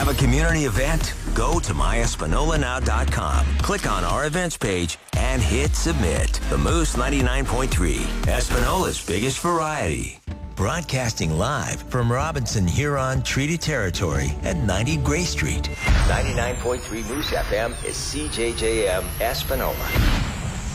Have a community event? Go to myespinolanow.com. Click on our events page and hit submit. The Moose 99.3, Espinola's biggest variety. Broadcasting live from Robinson Huron Treaty Territory at 90 Gray Street. 99.3 Moose FM is CJJM Espinola.